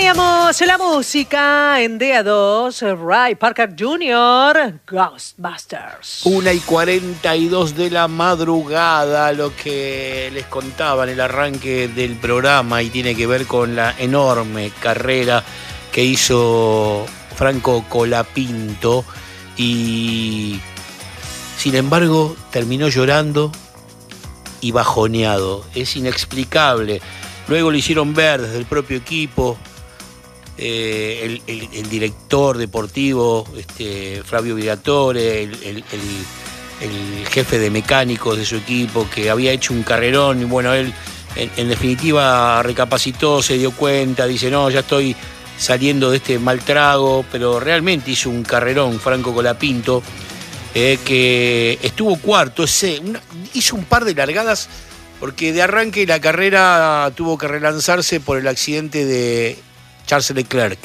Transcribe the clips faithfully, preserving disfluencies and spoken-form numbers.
Teníamos la música en D A dos, Ray Parker junior, Ghostbusters. Una y cuarenta y dos de la madrugada, lo que les contaba en el arranque del programa y tiene que ver con la enorme carrera que hizo Franco Colapinto y sin embargo terminó llorando y bajoneado. Es inexplicable. Luego lo hicieron ver desde el propio equipo. Eh, el, el, el director deportivo, este, Flavio Briatore, el, el, el, el jefe de mecánicos de su equipo, que había hecho un carrerón, y bueno, él en, en definitiva recapacitó, se dio cuenta, dice, no, ya estoy saliendo de este mal trago, pero realmente hizo un carrerón Franco Colapinto, eh, que estuvo cuarto, ese, una, hizo un par de largadas, porque de arranque la carrera tuvo que relanzarse por el accidente de Charles Leclerc.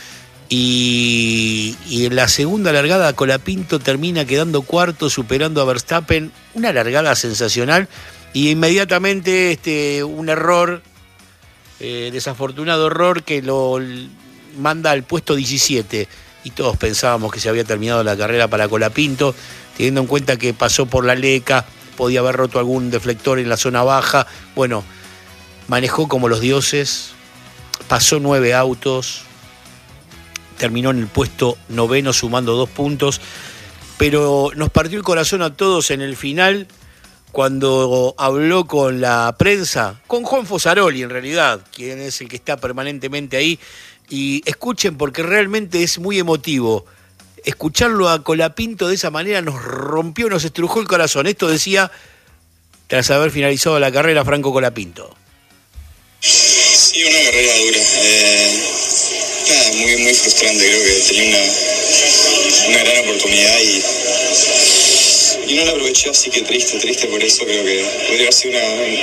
Y, y en la segunda largada Colapinto termina quedando cuarto, superando a Verstappen. Una largada sensacional. Y inmediatamente este, un error, eh, desafortunado error, que lo manda al puesto diecisiete. Y todos pensábamos que se había terminado la carrera para Colapinto, teniendo en cuenta que pasó por la Leca, podía haber roto algún deflector en la zona baja. Bueno, manejó como los dioses. Pasó nueve autos, terminó en el puesto noveno sumando dos puntos, pero nos partió el corazón a todos en el final cuando habló con la prensa, con Juan Fosaroli en realidad, quien es el que está permanentemente ahí, y escuchen porque realmente es muy emotivo. Escucharlo a Colapinto de esa manera nos rompió, nos estrujó el corazón. Esto decía, tras haber finalizado la carrera, Franco Colapinto. Sí, una carrera dura. Eh, nada, muy, muy frustrante. Creo que tenía una, una gran oportunidad y, y no la aproveché, así que triste, triste por eso. Creo que podría haber sido una,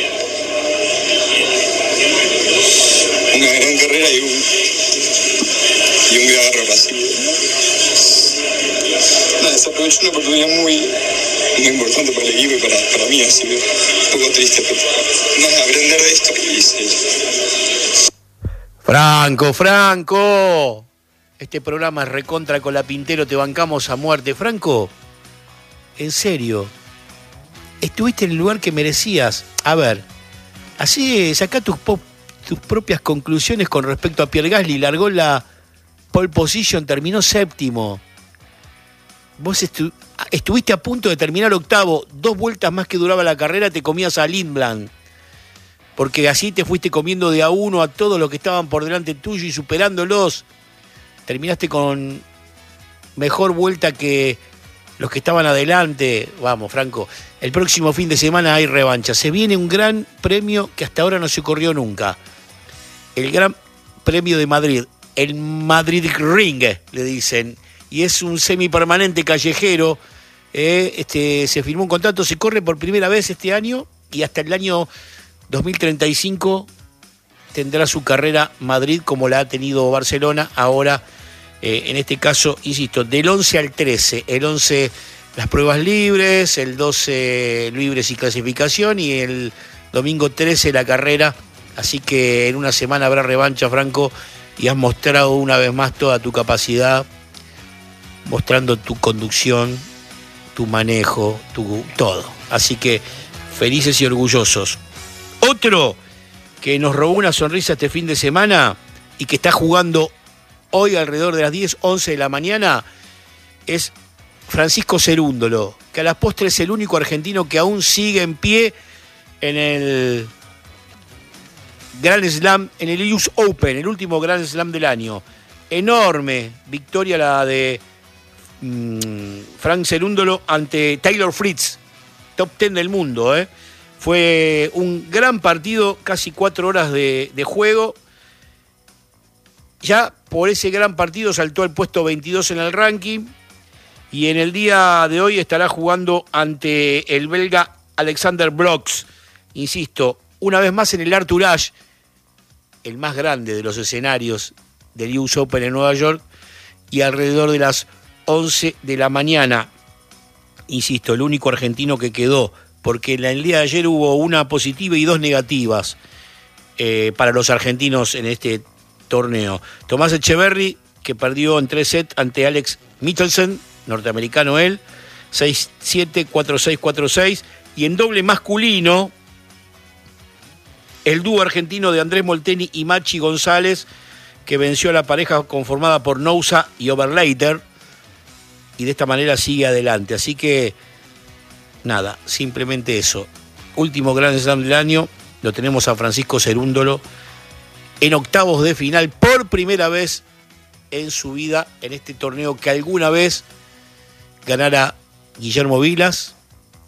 una gran carrera y un, y un gran error así. Nada, desaprovechó una oportunidad muy, muy importante para el equipo y para, para mí, así que un poco triste, pero nada, aprender de esto y seguir. Franco, Franco, este programa es recontra Colapintero, te bancamos a muerte. Franco, en serio, estuviste en el lugar que merecías. A ver, así sacá tus, pop, tus propias conclusiones con respecto a Pierre Gasly. Largó la pole position, terminó séptimo. Vos estu- estuviste a punto de terminar octavo, dos vueltas más que duraba la carrera, te comías a Lindblad. Porque así te fuiste comiendo de a uno a todos los que estaban por delante tuyo y superándolos. Terminaste con mejor vuelta que los que estaban adelante. Vamos, Franco, el próximo fin de semana hay revancha. Se viene un gran premio que hasta ahora no se corrió nunca. El Gran Premio de Madrid. El Madrid Ring, le dicen. Y es un semipermanente callejero. Eh, este, se firmó un contrato, se corre por primera vez este año y hasta el año dos mil treinta y cinco tendrá su carrera Madrid como la ha tenido Barcelona. Ahora, eh, en este caso, insisto, del once al trece. El once las pruebas libres, el doce libres y clasificación y el domingo trece la carrera. Así que en una semana habrá revancha, Franco, y has mostrado una vez más toda tu capacidad, mostrando tu conducción, tu manejo, tu todo. Así que felices y orgullosos. Otro que nos robó una sonrisa este fin de semana y que está jugando hoy alrededor de las diez, once de la mañana es Francisco Cerúndolo, que a las postres es el único argentino que aún sigue en pie en el Grand Slam, en el U S Open, el último Grand Slam del año. Enorme victoria la de mmm, Frank Cerúndolo ante Taylor Fritz, top ten del mundo, ¿eh? Fue un gran partido, casi cuatro horas de, de juego. Ya por ese gran partido saltó al puesto veintidós en el ranking y en el día de hoy estará jugando ante el belga Alexander Brox. Insisto, una vez más en el Arthur Ashe, el más grande de los escenarios del U S Open en Nueva York, y alrededor de las once de la mañana. Insisto, el único argentino que quedó, porque en el día de ayer hubo una positiva y dos negativas eh, para los argentinos en este torneo. Tomás Echeverry, que perdió en tres sets ante Alex Michelsen, norteamericano él, seis siete, cuatro seis, cuatro seis. Y en doble masculino, el dúo argentino de Andrés Molteni y Machi González, que venció a la pareja conformada por Nousa y Overlater, y de esta manera sigue adelante. Así que, nada, simplemente eso. Último Grand Slam del año, lo tenemos a Francisco Cerúndolo en octavos de final por primera vez en su vida en este torneo que alguna vez ganara Guillermo Vilas,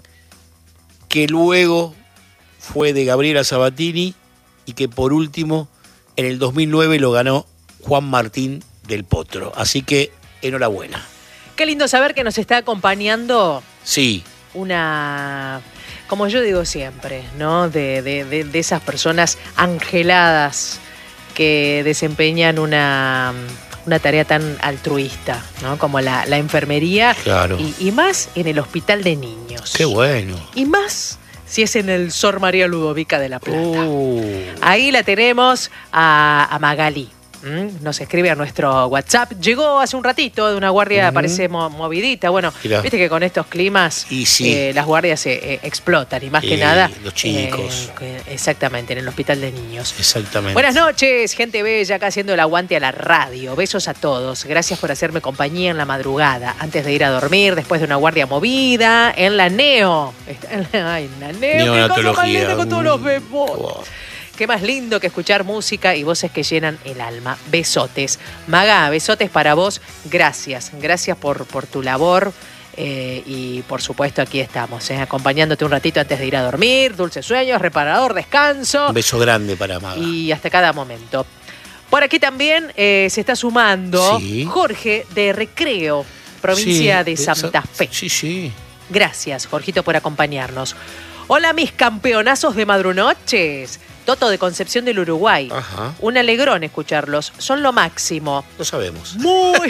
que luego fue de Gabriela Sabatini y que por último en el dos mil nueve lo ganó Juan Martín del Potro. Así que enhorabuena. Qué lindo saber que nos está acompañando Sí. una, como yo digo siempre, ¿no? De, de, de, de esas personas angeladas que desempeñan una, una tarea tan altruista, ¿no? Como la, la enfermería. Claro. Y, y más en el hospital de niños. Qué bueno. Y más si es en el Sor María Ludovica de la Plata. Uh. Ahí la tenemos a, a Magalí. ¿Mm? Nos escribe a nuestro WhatsApp. Llegó hace un ratito de una guardia, uh-huh. parece mo- movidita. Bueno, Mirá. Viste que con estos climas Y sí. eh, las guardias eh, eh, explotan. Y más Eh, que nada, los chicos. eh, exactamente, en el hospital de niños. Exactamente. Buenas noches, gente bella, acá haciendo el aguante a la radio. Besos a todos. Gracias por hacerme compañía en la madrugada, antes de ir a dormir, después de una guardia movida, en la Neo. En la, ay, en la Neo. Neonatología. Qué cosa más linda con todos los Mm, bebos. qué bueno. Qué más lindo que escuchar música y voces que llenan el alma. Besotes. Maga, besotes para vos. Gracias. Gracias por, por tu labor. Eh, y por supuesto aquí estamos, eh, acompañándote un ratito antes de ir a dormir. Dulces sueños, reparador, descanso. Un beso grande para Maga. Y hasta cada momento. Por aquí también eh, se está sumando Sí. Jorge de Recreo, provincia Sí, de Santa Fe. Sí, sí. Gracias, Jorgito, por acompañarnos. Hola, mis campeonazos de madrunoches. Toto de Concepción del Uruguay. Ajá. Un alegrón escucharlos. Son lo máximo. Lo sabemos. Muy...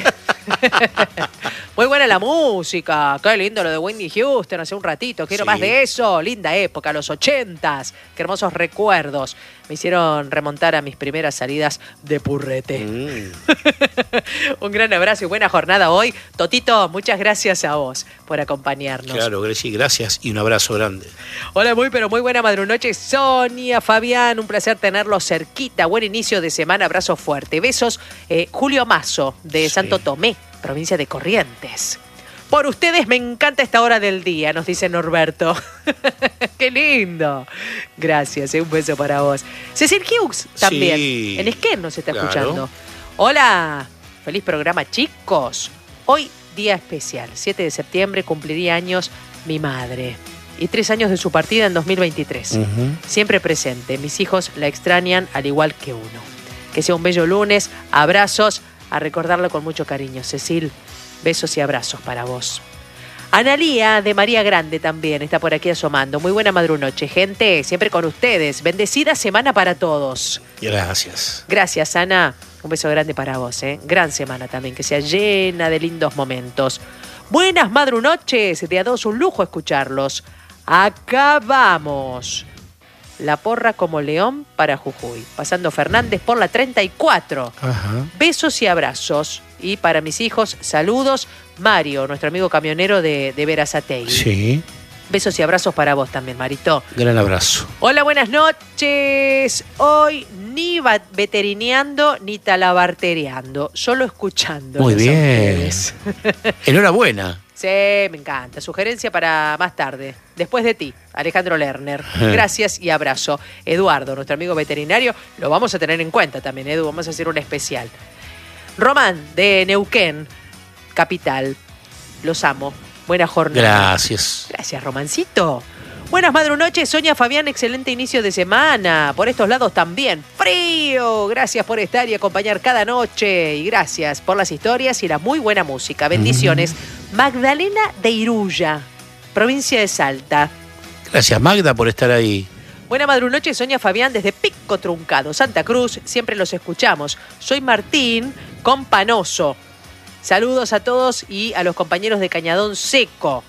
Muy buena la música. Qué lindo lo de Whitney Houston hace un ratito. Quiero Sí. más de eso. Linda época, los ochentas. Qué hermosos recuerdos. Me hicieron remontar a mis primeras salidas de purrete. Mm. Un gran abrazo y buena jornada hoy. Totito, muchas gracias a vos por acompañarnos. Claro, Grecia, gracias y un abrazo grande. Hola, muy pero muy buena madrunoche, Sonia, Fabián, un placer tenerlos cerquita. Buen inicio de semana, abrazo fuerte. Besos, eh, Julio Mazo, de Sí. Santo Tomé, provincia de Corrientes. Por ustedes me encanta esta hora del día, nos dice Norberto. ¡Qué lindo! Gracias, eh, un beso para vos. Cecil Hughes también, Sí. en Esquel nos está Claro. escuchando. Hola, feliz programa, chicos. Hoy, día especial, siete de septiembre, cumpliría años mi madre. Y tres años de su partida en dos mil veintitrés. Ujú. Siempre presente, mis hijos la extrañan al igual que uno. Que sea un bello lunes, abrazos, a recordarlo con mucho cariño. Cecil, besos y abrazos para vos. Analía de María Grande también está por aquí asomando. Muy buena madrunoche, gente, siempre con ustedes. Bendecida semana para todos. Gracias. Gracias, Ana. Un beso grande para vos, ¿eh? Gran semana también, que sea llena de lindos momentos. Buenas madrunoches, de a dos un lujo escucharlos. Acá vamos. La porra como león para Jujuy. Pasando Fernández por la treinta y cuatro. Ajá. Besos y abrazos. Y para mis hijos, saludos. Mario, nuestro amigo camionero de, de Verazategui. Sí. Besos y abrazos para vos también, Marito. Gran abrazo. Hola, buenas noches. Hoy ni va- veterineando ni talabartereando, solo escuchando. Muy bien. Enhorabuena. Sí, me encanta. Sugerencia para más tarde. Después de ti, Alejandro Lerner. Gracias y abrazo. Eduardo, nuestro amigo veterinario, lo vamos a tener en cuenta también, Edu. Vamos a hacer un especial. Román, de Neuquén, capital. Los amo. Buena jornada. Gracias. Gracias, Romancito. Buenas madrunoches, Sonia Fabián, excelente inicio de semana. Por estos lados también. ¡Frío! Gracias por estar y acompañar cada noche. Y gracias por las historias y la muy buena música. Bendiciones. Magdalena de Iruya, provincia de Salta. Gracias, Magda, por estar ahí. Buena madrunoche, Sonia Fabián, desde Pico Truncado, Santa Cruz. Siempre los escuchamos. Soy Martín Companoso. Saludos a todos y a los compañeros de Cañadón Seco,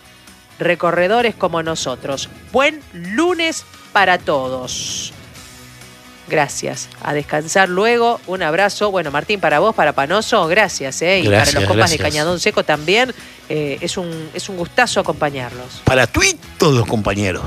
recorredores como nosotros. Buen lunes para todos. Gracias. A descansar luego. Un abrazo. Bueno, Martín, para vos, para Panoso, gracias. ¿eh? Y Gracias, para los compas gracias. de Cañadón Seco también. Eh, es, un, es un gustazo acompañarlos. Para todos los compañeros.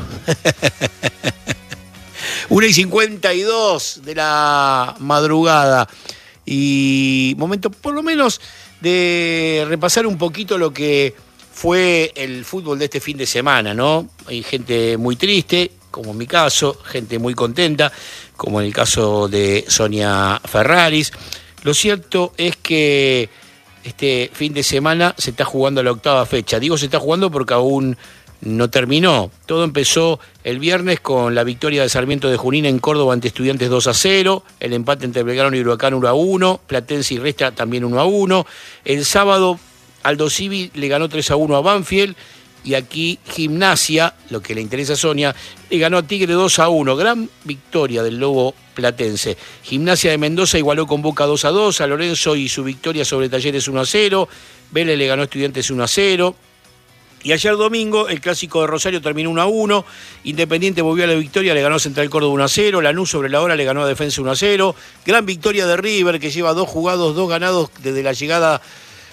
una y cincuenta y dos de la madrugada. Y momento, por lo menos, de repasar un poquito lo que fue el fútbol de este fin de semana, ¿no? Hay gente muy triste, como en mi caso, gente muy contenta, como en el caso de Sonia Ferraris. Lo cierto es que este fin de semana se está jugando la octava fecha. Digo se está jugando porque aún no terminó. Todo empezó el viernes con la victoria de Sarmiento de Junín en Córdoba ante Estudiantes dos a cero, el empate entre Belgrano y Huracán uno a uno, Platense y Resta también uno a uno. El sábado Aldo Civi le ganó tres a uno a Banfield. Y aquí Gimnasia, lo que le interesa a Sonia, le ganó a Tigre dos a uno. Gran victoria del Lobo platense. Gimnasia de Mendoza igualó con Boca dos a dos. A Lorenzo y su victoria sobre Talleres uno a cero. Vélez le ganó a Estudiantes uno a cero. Y ayer domingo el clásico de Rosario terminó uno a uno. Independiente volvió a la victoria, le ganó a Central Córdoba uno a cero. Lanús sobre la hora le ganó a Defensa uno a cero. Gran victoria de River, que lleva dos jugados, dos ganados desde la llegada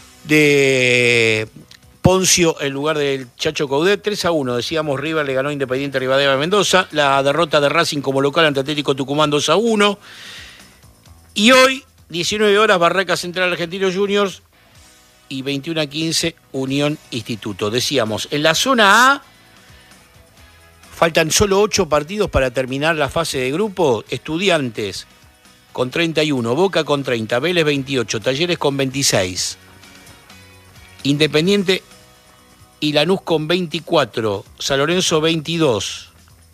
de Poncio en lugar del Chacho Coudet. Tres a uno, decíamos, River le ganó a Independiente Rivadavia de Mendoza. La derrota de Racing como local ante Atlético Tucumán dos a uno. Y hoy, diecinueve horas, Barracas Central Argentinos Juniors y veintiuno a quince Unión Instituto. Decíamos, en la zona A faltan solo ocho partidos para terminar la fase de grupo. Estudiantes con treinta y uno, Boca con treinta, Vélez veintiocho, Talleres con veintiséis, Independiente y Lanús con veinticuatro, San Lorenzo veintidós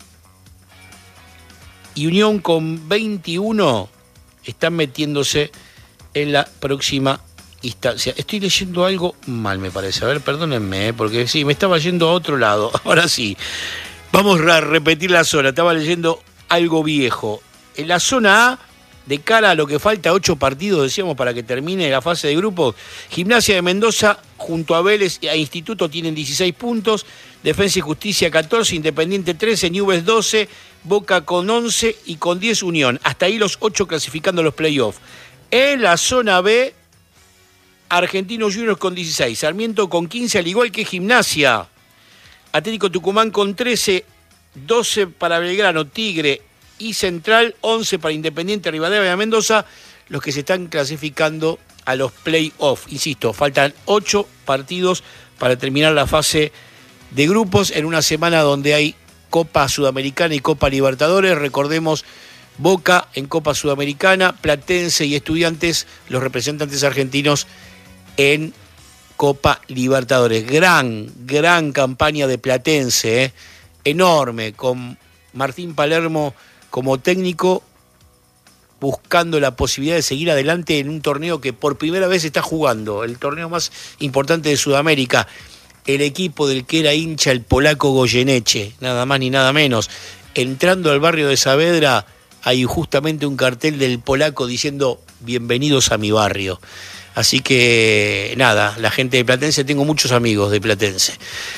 y Unión con veintiuno están metiéndose en la próxima instancia. Estoy leyendo algo mal, me parece. A ver, perdónenme, ¿eh? Porque sí, me estaba yendo a otro lado. Ahora sí, vamos a repetir la zona. Estaba leyendo algo viejo. En la zona A, de cara a lo que falta, ocho partidos, decíamos, para que termine la fase de grupos, Gimnasia de Mendoza junto a Vélez y a Instituto tienen dieciséis puntos, Defensa y Justicia catorce, Independiente trece, Newell's doce, Boca con once y con diez Unión. Hasta ahí los ocho clasificando los playoffs. En la zona B, Argentinos Juniors con dieciséis, Sarmiento con quince, al igual que Gimnasia. Atlético Tucumán con trece, doce para Belgrano, Tigre y Central, once para Independiente Rivadavia de Mendoza, los que se están clasificando a los play-off. Insisto, faltan ocho partidos para terminar la fase de grupos en una semana donde hay Copa Sudamericana y Copa Libertadores. Recordemos, Boca en Copa Sudamericana, Platense y Estudiantes, los representantes argentinos en Copa Libertadores. Gran, gran campaña de Platense, ¿eh? Enorme, con Martín Palermo como técnico, buscando la posibilidad de seguir adelante en un torneo que por primera vez está jugando, el torneo más importante de Sudamérica, el equipo del que era hincha el polaco Goyeneche, nada más ni nada menos. Entrando al barrio de Saavedra hay justamente un cartel del polaco diciendo bienvenidos a mi barrio. Así que nada, la gente de Platense, tengo muchos amigos de Platense.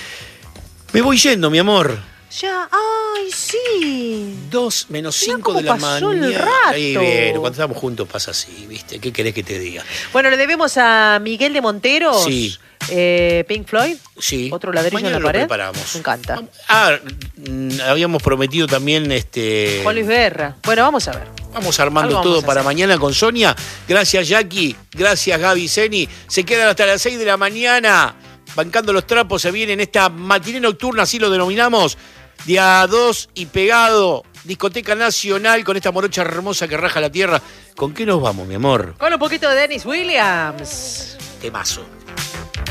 Me voy yendo, mi amor. Ya, ay, sí. Dos menos Mirá cinco cómo de la pasó el mañana. rato. Ahí, bueno, cuando estamos juntos pasa así, ¿viste? ¿Qué querés que te diga? Bueno, le debemos a Miguel de Monteros, Sí. eh, Pink Floyd, Sí. otro ladrillo Mañana en la pared. lo preparamos. Me encanta. Ah, mm, habíamos prometido también este. Juan Luis Guerra. Bueno, vamos a ver. Vamos armando Algo todo vamos a para hacer. mañana con Sonia. Gracias, Jackie. Gracias, Gaby Zeni. Se quedan hasta las seis de la mañana. Bancando los trapos, se viene en esta matiné nocturna, así lo denominamos. Día dos y pegado. Discoteca Nacional con esta morocha hermosa que raja la tierra. ¿Con qué nos vamos, mi amor? Con un poquito de Dennis Williams. Temazo.